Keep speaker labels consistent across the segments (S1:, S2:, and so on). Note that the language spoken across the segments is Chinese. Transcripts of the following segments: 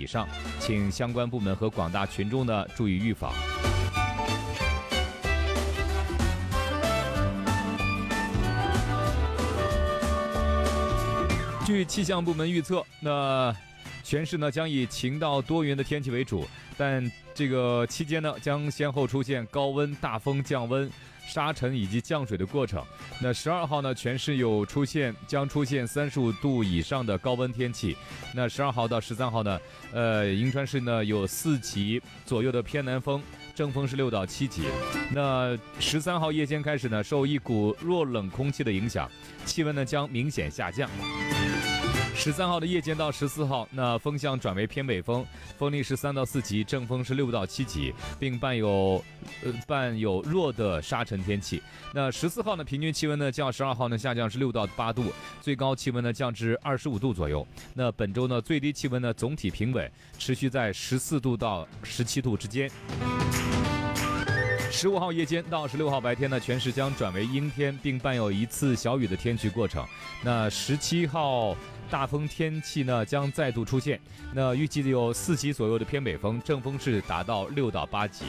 S1: 以上，请相关部门和广大群众呢注意预防。据气象部门预测，全市呢将以晴到多云的天气为主，但这个期间呢将先后出现高温、大风、降温、沙尘以及降水的过程。那12号呢，全市将出现35度以上的高温天气。那12号到13号呢，银川市呢有4级左右的偏南风，正风是6到7级。那13号夜间开始呢，受一股弱冷空气的影响，气温呢将明显下降。13号的夜间到14号，那风向转为偏北风，风力是3到4级，正风是6到7级，并伴有弱的沙尘天气。那14号呢，平均气温呢较12号呢下降是6到8度，最高气温呢降至25度左右。那本周呢最低气温呢总体平稳，持续在14度到17度之间。15号夜间到16号白天呢，全市将转为阴天，并伴有一次小雨的天气过程。那17号大风天气呢将再度出现，那预计有4级左右的偏北风，正风是达到6到8级。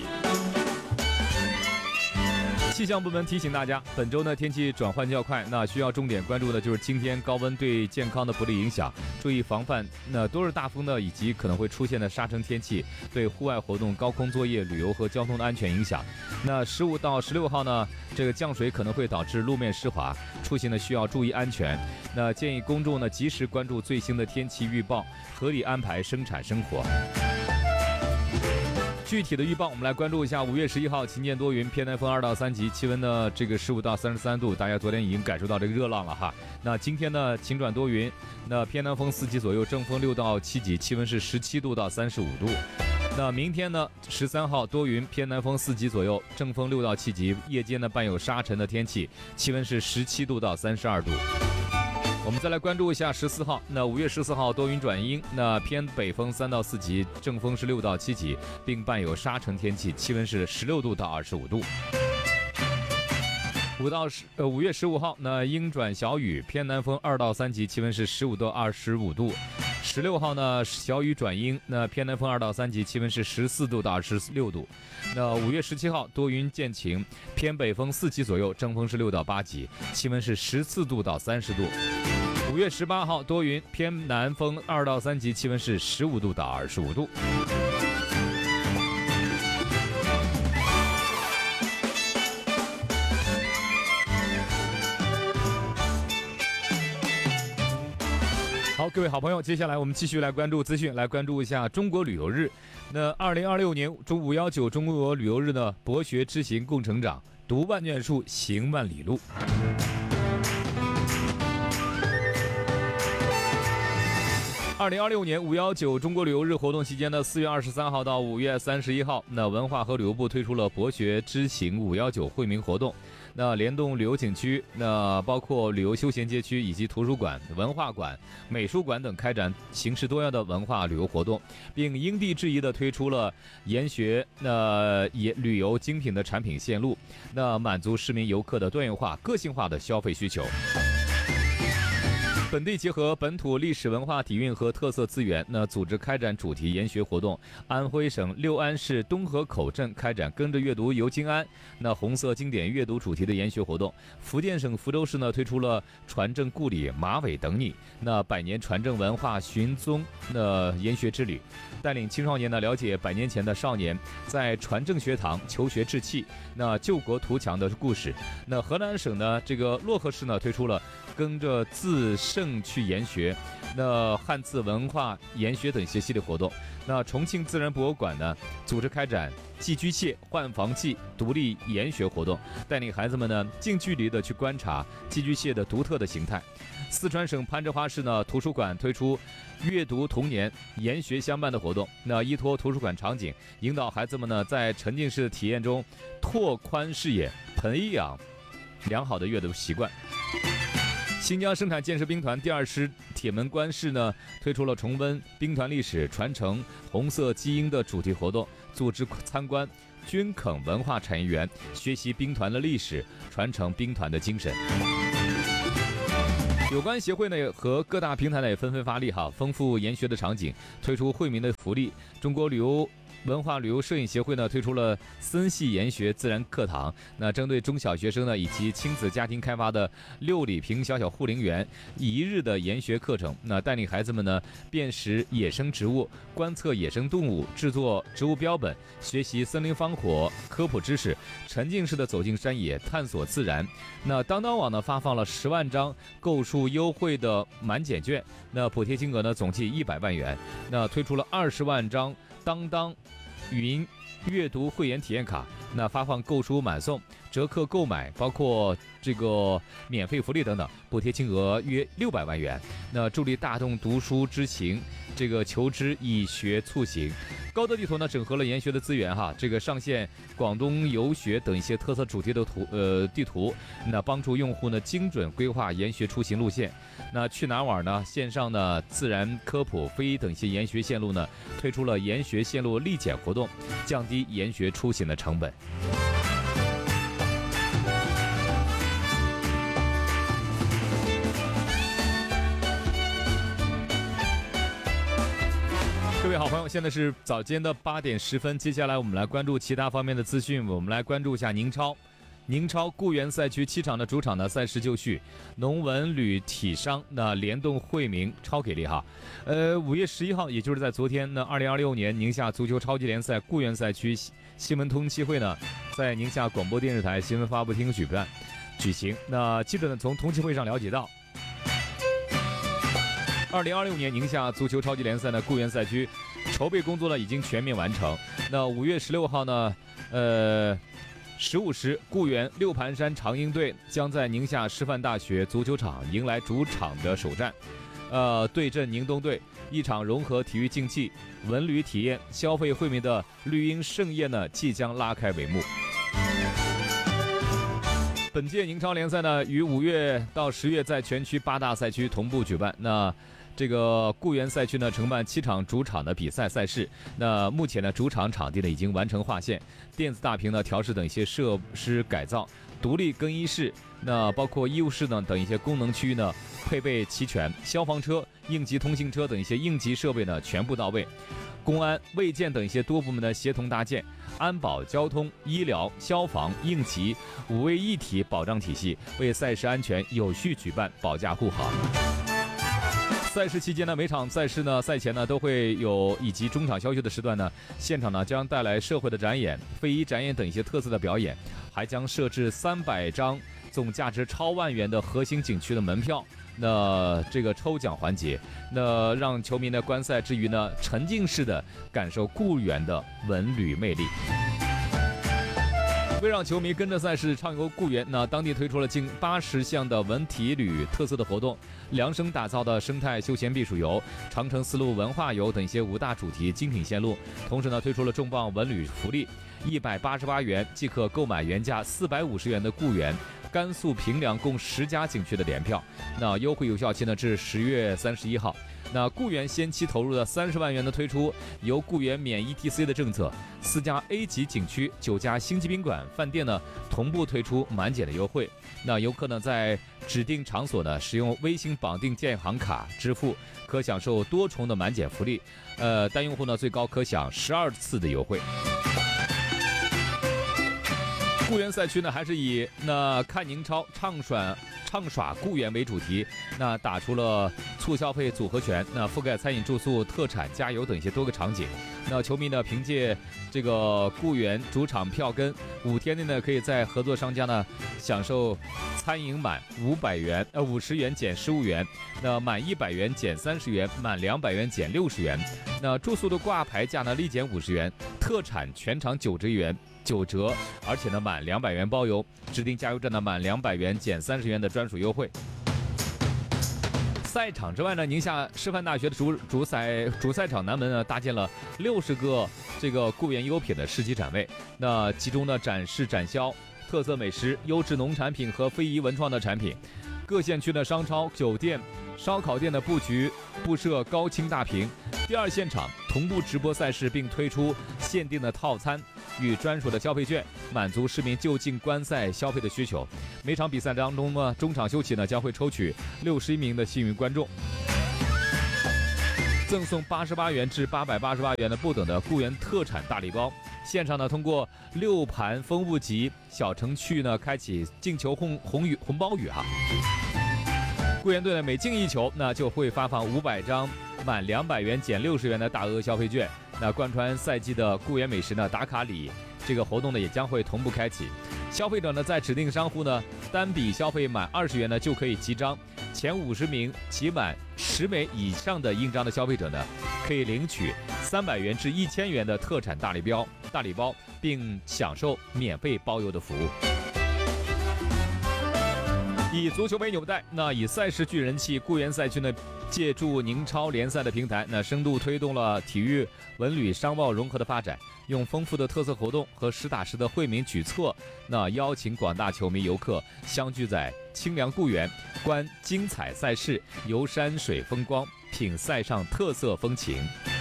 S1: 气象部门提醒大家，本周呢天气转换较快，那需要重点关注的就是今天高温对健康的不利影响，注意防范那多日大风呢以及可能会出现的沙尘天气对户外活动、高空作业、旅游和交通的安全影响。那15到16号呢，这个降水可能会导致路面湿滑，出行呢需要注意安全。那建议公众呢及时关注最新的天气预报，合理安排生产生活。具体的预报，我们来关注一下5月11号晴间多云，偏南风2到3级，气温呢这个15到33度，大家昨天已经感受到这个热浪了哈。那今天呢晴转多云，那偏南风4级左右，正风6到7级，气温是17度到35度。那明天呢13号多云，偏南风4级左右，正风6到7级，夜间呢伴有沙尘的天气，气温是17度到32度。我们再来关注一下14号，那5月14号多云转阴，那偏北风3到4级，正风是6到7级，并伴有沙尘天气，气温是16度到25度。5月15号，那阴转小雨，偏南风2到3级，气温是15到25度。16号呢小雨转阴，那偏南风2到3级，气温是14度到26度。那5月17号多云见晴，偏北风4级左右，正风是6到8级，气温是14度到30度。5月18号多云，偏南风2到3级，气温是15度到25度。好，各位好朋友，接下来我们继续来关注资讯，来关注一下中国旅游日。那2026年519中国旅游日呢，博学之行共成长，读万卷书，行万里路。2026年519中国旅游日活动期间呢，4月23号到5月31号，那文化和旅游部推出了博学之行519惠民活动。那联动旅游景区，那包括旅游休闲街区以及图书馆、文化馆、美术馆等，开展形式多样的文化旅游活动，并因地制宜地推出了研学旅游精品的产品线路，那满足市民游客的多元化、个性化的消费需求。本地结合本土历史文化底蕴和特色资源，那组织开展主题研学活动。安徽省六安市东河口镇开展跟着阅读游金安，那红色经典阅读主题的研学活动。福建省福州市呢推出了传正故里、马尾等你，那百年传正文化寻踪研学之旅，带领青少年呢了解100年前的少年在传正学堂求学志气，那救国图强的故事。那河南省呢这个漯河市呢推出了跟着字圣去研学，那汉字文化研学等学系列活动。那重庆自然博物馆呢组织开展寄居蟹换房记独立研学活动，带领孩子们呢近距离的去观察寄居蟹的独特的形态。四川省攀枝花市呢图书馆推出阅读童年研学相伴的活动，那依托图书馆场景，引导孩子们呢在沉浸式体验中拓宽视野，培养良好的阅读习惯。新疆生产建设兵团第2师铁门关市呢推出了重温兵团历史、传承红色基因的主题活动，组织参观军垦文化产业园，学习兵团的历史，传承兵团的精神。 有关协会呢和各大平台呢也纷纷发力哈，丰富研学的场景，推出惠民的福利。中国文化旅游摄影协会呢推出了森系研学自然课堂，那针对中小学生呢以及亲子家庭开发的6里坪小护林园1日的研学课程，那带领孩子们呢辨识野生植物，观测野生动物，制作植物标本，学习森林防火科普知识，沉浸式的走进山野，探索自然。那当当网呢发放了10万张购书优惠的满减券，那补贴金额呢总计100万元，那推出了20万张当当云阅读会员体验卡，那发放购书满送、折扣购买，包括这个免费福利等等，补贴金额约600万元，那助力大众读书之情，这个求知以学促行。高德地图呢整合了研学的资源哈，这个上线广东游学等一些特色主题的地图，那帮助用户呢精准规划研学出行路线。那去哪儿玩呢？线上呢自然科普、非遗等一些研学线路呢推出了研学线路立减活动，降低研学出行的成本。各位好朋友，现在是早间的8点10分，接下来我们来关注其他方面的资讯。我们来关注一下宁超固原赛区7场的主场的赛事就绪，农文旅体商那联动惠民超给力哈。5月11号，也就是在昨天呢，2026年宁夏足球超级联赛固原赛区新闻通气会呢，在宁夏广播电视台新闻发布厅举行。那记者呢从通气会上了解到，2026年宁夏足球超级联赛呢固原赛区筹备工作呢已经全面完成。那5月16号呢，15时，固原六盘山长鹰队将在宁夏师范大学足球场迎来主场的首战，对阵宁东队，一场融合体育竞技、文旅体验、消费惠民的绿茵盛宴呢即将拉开帷幕。本届宁超联赛呢，于5月到10月在全区8大赛区同步举办。那这个固原赛区呢，承办7场主场的比赛赛事。那目前呢，主场场地呢已经完成划线，电子大屏呢调试等一些设施改造，独立更衣室，那包括医务室呢等一些功能区域呢配备齐全，消防车、应急通信车等一些应急设备呢全部到位。公安、卫健等一些多部门的协同搭建，安保、交通、医疗、消防、应急5位一体保障体系，为赛事安全有序举办保驾护航。赛事期间呢，每场赛事呢赛前呢都会有，以及中场休息的时段呢，现场呢将带来社会的展演、非遗展演等一些特色的表演，还将设置300张总价值超万元的核心景区的门票。那这个抽奖环节，那让球迷呢观赛之余呢，沉浸式的感受固原的文旅魅力。为让球迷跟着赛事畅游固原，那当地推出了近80项的文体旅特色的活动，量身打造的生态休闲避暑游、长城丝路文化游等一些5大主题精品线路。同时呢，推出了重磅文旅福利，188元即可购买原价450元的固原、甘肃平凉共10家景区的联票。那优惠有效期呢至10月31号。那固原先期投入的30万元的推出，由固原免 ETC 的政策，4家 A 级景区、9家星级宾馆、饭店呢同步推出满减的优惠。那游客呢在指定场所呢使用微信绑定建行卡支付，可享受多重的满减福利。单用户呢最高可享12次的优惠。固原赛区呢还是以那看宁超畅耍固原为主题，那打出了促消费组合拳，那覆盖餐饮、住宿、特产、加油等一些多个场景。那球迷呢凭借这个固原主场票根，5天内呢可以在合作商家呢享受餐饮满50元减15元，那满100元减30元，满200元减60元。那住宿的挂牌价呢立减50元，特产全场9折，而且呢满200元包邮，指定加油站呢满200元减30元的专属优惠。赛场之外呢，宁夏师范大学的主赛场南门呢搭建了60个这个固原优品的市集展位，那集中呢展示展销特色美食、优质农产品和非遗文创的产品。各县区的商超、酒店、 烧烤店的布局布设高清大屏，第二现场同步直播赛事，并推出限定的套餐与专属的消费券，满足市民就近观赛消费的需求。每场比赛当中呢，中场休息呢将会抽取61名的幸运观众，赠送88元至888元的不等的固原特产大礼包。现场呢，通过6盘丰富级小程序呢，开启进球红包雨哈。固原队呢每进1球，那就会发放500张满200元减60元的大额消费券。那贯穿赛季的固原美食呢打卡礼这个活动呢也将会同步开启。消费者呢在指定商户呢单笔消费满20元呢就可以集章，前50名集满10枚以上的印章的消费者呢可以领取300元至1000元的特产大礼包，并享受免费包邮的服务。以足球为纽带，那以赛事聚人气，固原赛区呢借助宁超联赛的平台，那深度推动了体育文旅商贸融合的发展，用丰富的特色活动和实打实的惠民举措，那邀请广大球迷游客相聚在清凉固原，观精彩赛事，游山水风光，品赛上特色风情。